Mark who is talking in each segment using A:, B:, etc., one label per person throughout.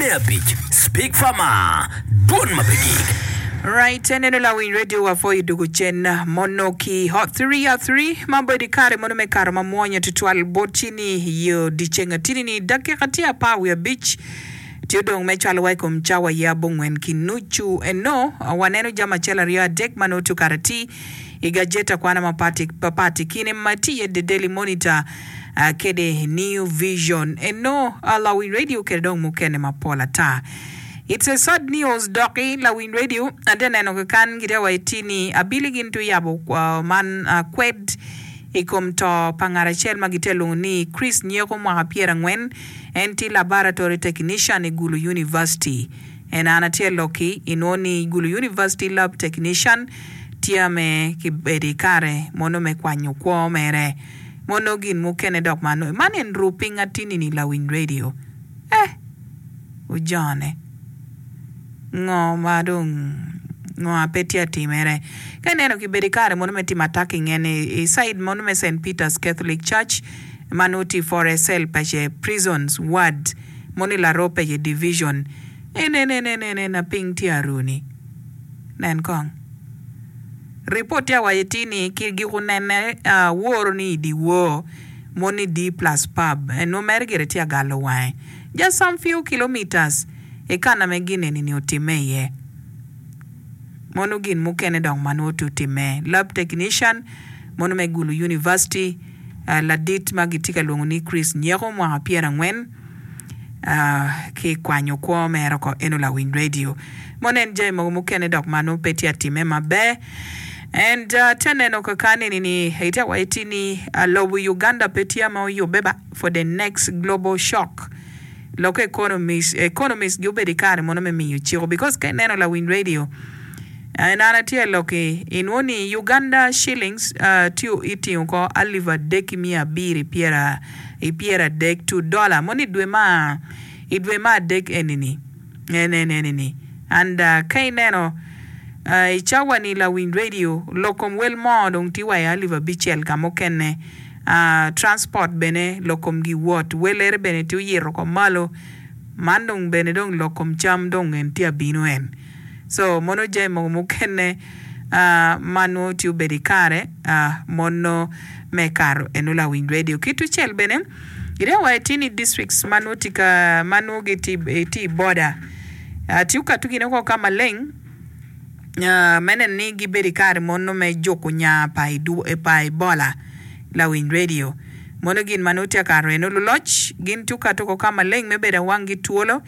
A: abich. Speak Farmer. Don mabigig.
B: Right, and then we radio wa for you chen monoki hot 3 ya 3 mambo dikare mono mekaro mamonya tutwal botini yo dichenga tini ni dakika tia pa we beach tiodong mechal wai kom chawa ya bongwen kinuchu eno waneno jama chela ria dek manotu karati igajeta kwana papati kine mati the Daily Monitor kede New Vision eno Lawin Radio kedong mukene mapola ta. It's a sad news, Doki, Lawin Radio, and then I can get away tini abiligin to yabo man qued ikom to pangarachel magitelo ni Chris Nyeko Mwapiera Ngwen, NT Laboratory Technician Igulu University. And Anatel Loki, inoni Igulu University Lab Technician, tiame kibedikare, mono mekwanyo kwa mere, monogin mukene dok mano, manen ruping atini ni Lawin Radio. Ujane. Ngo madung ngo apetia timere kaneno kibedikare mono metima attacking ene side mono me St. Peter's Catholic Church manuti for SL peche prisons ward moni la rope ye division ene na ping tiaruni nen kong report ya wayetini kirgigunene war ni di war moni D plus pub no mergere tia galo wai just some few kilometers ekana megine ni otimeye monogin mukene dong manotu time lab technician mono megulu university ladit magitika longoni Chris Nyeko Mwapiera Ngwen ke kwanyo kwa meroko eno Lawin Radio monen jay mukene dong mano petia time mabe and teneno kakane ni heita waitini lobu Uganda petia mao beba for the next global shock. Local economists gubedikare mono me miuchiro because kaneno Lawin Radio and anatia loke in woni Uganda shillings tiu iti unko aliva deki mia biri piera dek $2 moni idwema dek enini and kaineno ichawa ni Lawin Radio lokom well mo dong tiwa ya aliva bichel kamokene transport bene lokom gi wot weler bene tu yero ko malo mandong bene dong lokom cham dong entia binoen so mono jay mo mukene mano tu bedikare mono mekaro eno Lawin Radio kitu chel bene ire waitini districts mano tika mano geti border tiuka tukine ko kama leng menen ni gi bedikare mono me jokunya pa bola Lawin Radio monogin manutia karo eno luloch gin tuka toko kama leng mebeda wangi tuolo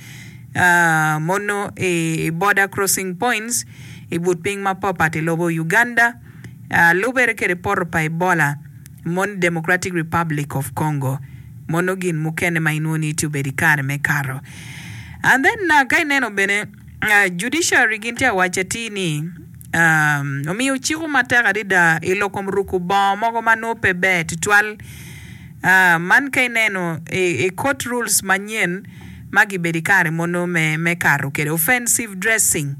B: mono border crossing points ibutping mapopate lobo Uganda lubere kere poro pa Ebola mon Democratic Republic of Congo monogin mukene mainoni tu bedikare mekaro and then kaineno bene judiciary gintia wachatini omiyo chiku mataka dida ilokom ruku ba mogo manope bet twal man kaineno court rules manyen magi bedikare mono me karo kere offensive dressing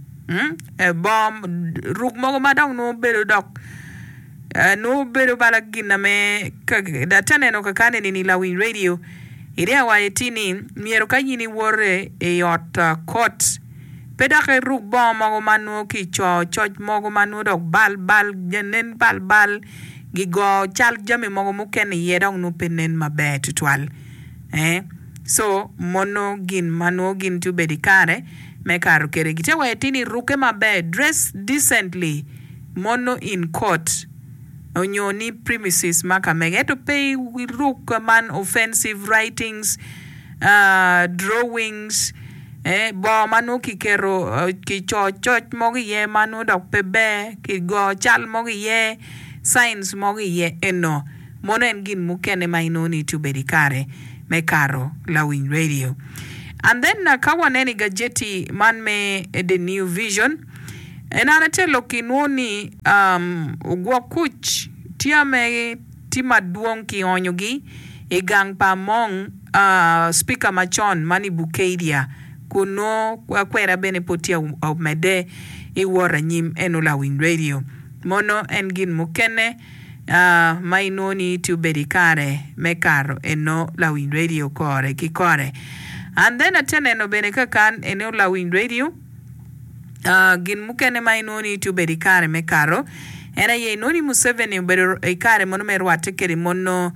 B: bomb ruk mogo madong no bedo dok no bedo balagina me da taneno kakane ni Lawin Radio irea wayetini miero kanyini wore yot court pedake ruk bom mogo manu ki choch mogo manu dok bal jenen bal gigo chal jami mogo mukene yedong no penen mabe tutwal so mono gin manu gin tu bedikare mekaro kere gite wetini ruke mabe dress decently mono in court onyoni premises maka megeto pay ruk man offensive writings drawings bo manu ki kero ki choch mogi ye manu dok pebe ki go chal mogi ye signs mogi ye eno mono engin mukene mainoni tu bedikare mekaro Lawin Radio and then kawaneni gajeti manme the New Vision enanatelo kinoni ugwa kuch tiame tima duong ki onyogi igang pa mong speaker machon mani Bukadia kuno kwa kwera bene potia mede iwora nyim eno Lawin Radio mono engin mukene mainoni tu bedikare mekaro eno Lawin Radio kore kikore And then ateneno bene kakan eneo la Wind Radio gin mukene ma inoni tu bedi kare me karo era ye inoni Museveni bedo kare mono merwate keri mono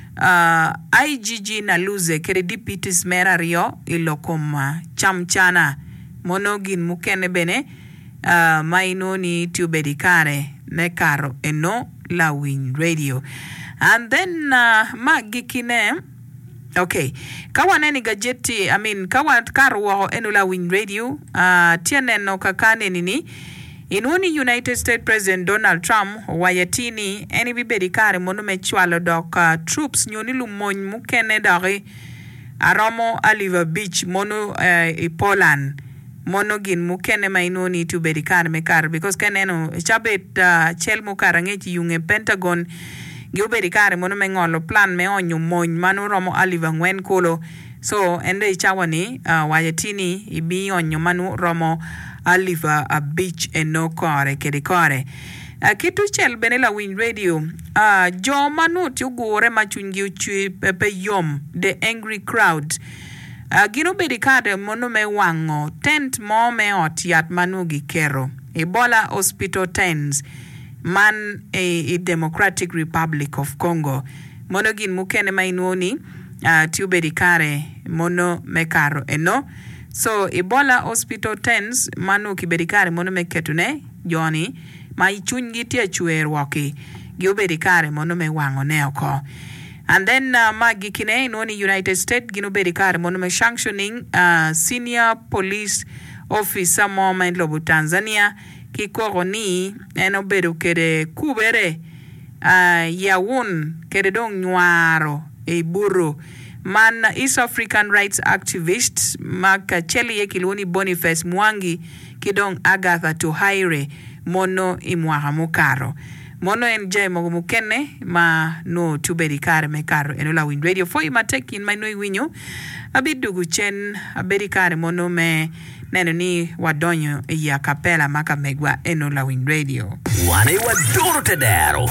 B: IGG na luze keri dipitis mera rio ilokoma chamchana mono gin mukene bene ma inoni tu bedi kare me karo eno la Wind Radio. And then magikine okay, kawaneni gajeti, kawan karwa enula Wind Radio, tianeno kakane nini, inuni United States President Donald Trump, wayatini, eni bibedi kare mono mechwalo doka troops nyoni lumony mukene dari aromo Oliver Beach mono Poland, mono gin mukene mainoni tu bedi kare mekar, because kaneno chabet chel mukarangechi yunge Pentagon, giubedi kare mono mengolo plan me onyo mony manu romo Oliver ngwen kolo. So ende chawani wayatini ibi onyo manu romo Oliver Beach eno kore kedi kore. Kitu chel bene la Wind Radio jo manu tiugure machungi uchui pepe yom the angry crowd gino bedi kare mono me wango tent mo me ot yat manu gikero Ebola Hospital tents man a Democratic Republic of Congo mono gin mukene mainoni tiubedi kare mono mekaro eno. So Ebola Hospital tents manu kibedi kare mono meketune joni ma ichungi tia chuer waki giubedi kare mono me wango neoko. And then magikine inoni United States gino bedi kare mono me sanctioning senior police officer moment lobu Tanzania kikoroni eno bedo kede kubere yawun kede dong nyuaro e buru man East African rights activist maka cheli ye kiloni Boniface Mwangi kidong Agatha Tuhaire mono imwaha mukaro mono enje mugumukene ma no tubedi kare mekaro eno la Wind Radio for imatek in my no winyo abidugu chen abedi kare mono me neno ni wadonyo ya kapela maka megwa eno la Wind Radio
A: wane wadoro tedero